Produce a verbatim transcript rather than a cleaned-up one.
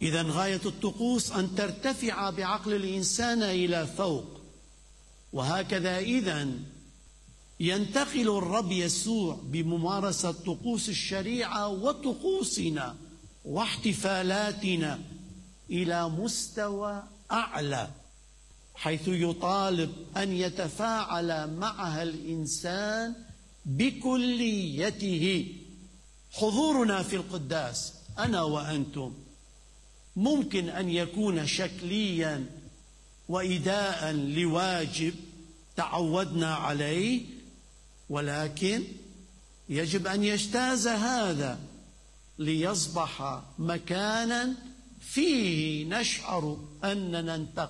إذن غاية الطقوس أن ترتفع بعقل الإنسان إلى فوق. وهكذا إذن ينتقل الرب يسوع بممارسة طقوس الشريعة وطقوسنا واحتفالاتنا إلى مستوى أعلى، حيث يطالب أن يتفاعل معها الإنسان بكليته. حضورنا في القداس أنا وأنتم ممكن أن يكون شكليا وإداء لواجب تعودنا عليه، ولكن يجب أن يجتاز هذا ليصبح مكانا فيه نشعر أننا انتقلنا